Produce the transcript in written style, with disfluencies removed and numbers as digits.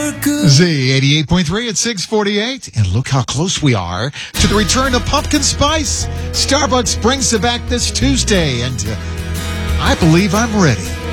Z88.3 at 6:48, and look how close we are to the return of pumpkin spice. Starbucks brings it back this Tuesday, and I believe I'm ready.